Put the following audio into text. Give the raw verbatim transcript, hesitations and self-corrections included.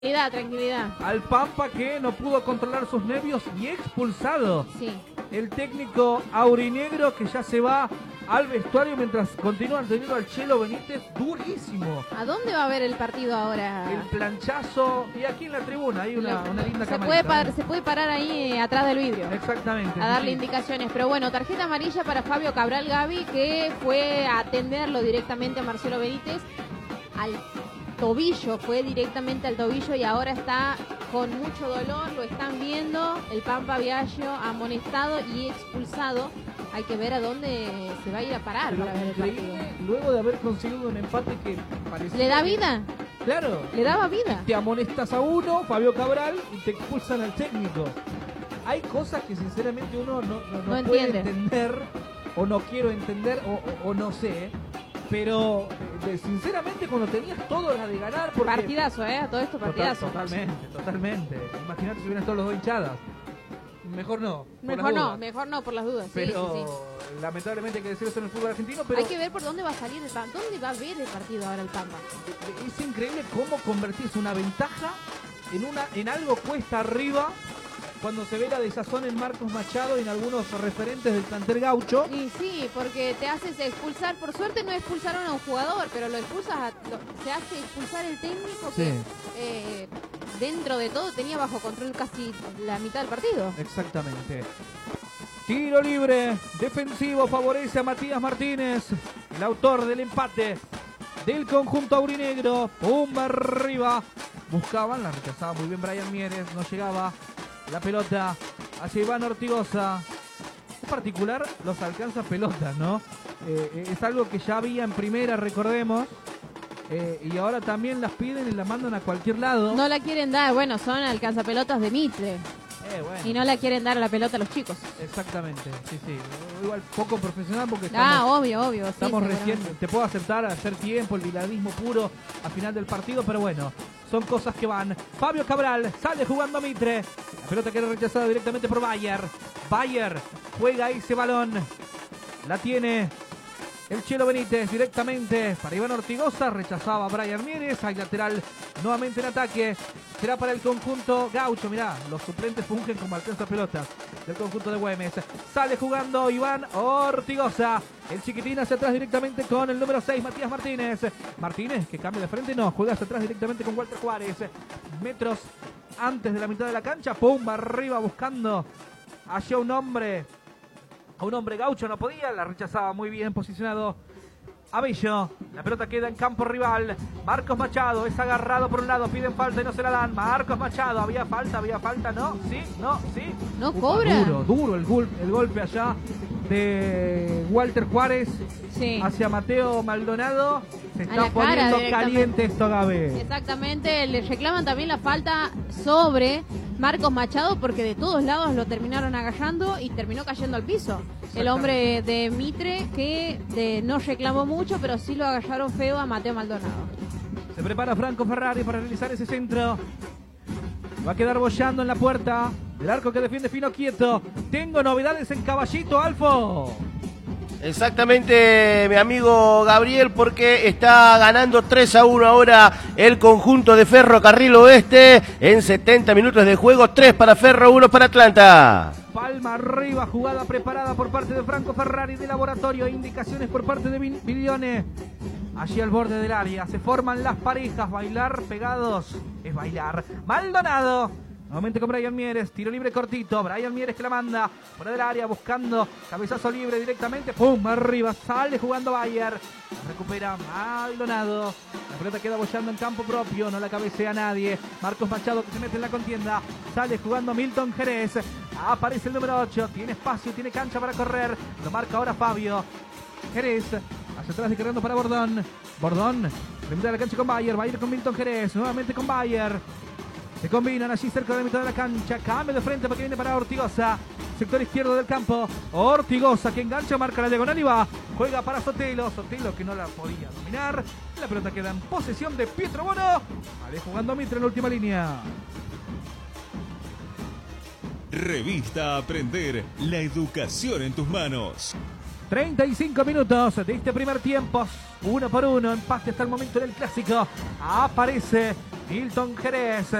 Tranquilidad, tranquilidad. Al Pampa, que no pudo controlar sus nervios y expulsado. Sí. El técnico aurinegro, que ya se va al vestuario mientras continúan teniendo al Chelo Benítez durísimo. ¿A dónde va a ver el partido ahora? El planchazo. Y aquí en la tribuna hay una, una linda se camarita, puede, par ¿eh? se puede parar ahí eh, atrás del vidrio. Exactamente. A darle sí. indicaciones. Pero bueno, tarjeta amarilla para Fabio Cabral Gavi, que fue a atenderlo directamente a Marcelo Benítez al tobillo, fue directamente al tobillo y ahora está con mucho dolor, lo están viendo. El Pampa Viaggio amonestado y expulsado. Hay que ver a dónde se va a ir a parar. Pero para ver el partido. increíble, luego de haber conseguido un empate que parecía... ¿Le da que- vida? Claro. Le daba vida. Te amonestas a uno, Fabio Cabral, y te expulsan al técnico. Hay cosas que sinceramente uno no, no, no No puede entiende. entender, o no quiero entender, o, o- o no sé. Pero eh, sinceramente cuando tenías todo la de ganar... Porque... Partidazo, ¿eh? A todo esto Total- partidazo. totalmente, totalmente. Imagínate si hubieran todos los dos hinchadas. Mejor no. por las Mejor no, dudas. mejor no por las dudas. Sí, Pero sí, sí. lamentablemente hay que decir eso en el fútbol argentino, pero Hay que ver por dónde va a salir el Pampa. ¿Dónde va a ver el partido ahora el Pampa? es increíble cómo convertís una ventaja en una en algo cuesta arriba cuando se ve la desazón en Marcos Machado y en algunos referentes del plantel gaucho. Y sí, porque te haces expulsar. Por suerte no expulsaron a un jugador, pero lo expulsas, a, lo, se hace expulsar el técnico que Sí. eh, dentro de todo tenía bajo control casi la mitad del partido. Exactamente. Tiro libre, defensivo, favorece a Matías Martínez, el autor del empate del conjunto aurinegro. Pumba arriba. Buscaban, la rechazaba muy bien Brian Mieres, no llegaba la pelota hacia Iván Ortigosa. En particular, los alcanza pelotas, ¿no? Eh, es algo que ya había en primera, recordemos. Eh, y ahora también las piden y las mandan a cualquier lado. No la quieren dar, bueno, son alcanzapelotas de Mitre. Eh, bueno. Y no la quieren dar a la pelota a los chicos. Exactamente, sí, sí. Igual poco profesional porque Ah, estamos, obvio, obvio. sí, estamos recién, seguramente. te puedo aceptar hacer tiempo, el bilardismo puro a final del partido, pero bueno, son cosas que van. Fabio Cabral sale jugando a Mitre. La pelota queda rechazada directamente por Bayer. Bayer juega ese balón. La tiene el Chelo Benítez directamente para Iván Ortigosa. Rechazaba a Brian Mieres. Hay lateral nuevamente en ataque. Será para el conjunto gaucho. Mirá, los suplentes fungen como alcanza pelotas del conjunto de Güemes. Sale jugando Iván Ortigosa. El chiquitín hacia atrás directamente con el número seis, Matías Martínez. Martínez, que cambia de frente, no. Juega hacia atrás directamente con Walter Juárez. Metros antes de la mitad de la cancha. Pumba arriba buscando hacia un hombre. A un hombre gaucho no podía, la rechazaba muy bien posicionado Abello. La pelota queda en campo rival. Marcos Machado es agarrado por un lado, piden falta y no se la dan. Marcos Machado, había falta, había falta, no, sí, no, sí. No Upa, cobra. Duro, duro el, gol, el golpe allá de Walter Juárez Sí. hacia Mateo Maldonado. Se A está la cara poniendo directamente. caliente esto, Gabe. Exactamente, le reclaman también la falta sobre Marcos Machado porque de todos lados lo terminaron agarrando y terminó cayendo al piso. El hombre de Mitre que de, no reclamó mucho, pero sí lo agarraron feo a Mateo Maldonado. Se prepara Franco Ferrari para realizar ese centro. Va a quedar bollando en la puerta. El arco que defiende Fino Quieto. Tengo novedades en Caballito, Alfo. Exactamente, mi amigo Gabriel, porque está ganando tres a uno ahora el conjunto de Ferrocarril Oeste en setenta minutos de juego. tres para Ferro, uno para Atlanta. Palma arriba, jugada preparada por parte de Franco Ferrari de Laboratorio. Indicaciones por parte de Vin- Viglione. Allí al borde del área se forman las parejas. Bailar pegados es bailar. Maldonado. Nuevamente con Brian Mieres, tiro libre cortito, Brian Mieres que la manda fuera del área buscando cabezazo libre directamente, pum, arriba, sale jugando Bayer, recupera Maldonado, la pelota queda bollando en campo propio, no la cabecea nadie, Marcos Machado que se mete en la contienda, sale jugando Milton Jerez, aparece el número ocho, tiene espacio, tiene cancha para correr, lo marca ahora Fabio Jerez, hacia atrás descargando para Bordón, Bordón, remite a la cancha con Bayer, Bayer con Milton Jerez, nuevamente con Bayer. Se combinan allí cerca de la mitad de la cancha. Cambio de frente porque viene para Ortigosa. Sector izquierdo del campo. Ortigosa que engancha, marca la diagonal y va. Juega para Sotelo. Sotelo que no la podía dominar. La pelota queda en posesión de Pietro Bono. Vale, jugando a Mitre en la última línea. Revista Aprender, la educación en tus manos. treinta y cinco minutos de este primer tiempo. Uno por uno, empate hasta el momento en el clásico. Aparece Milton Jerez.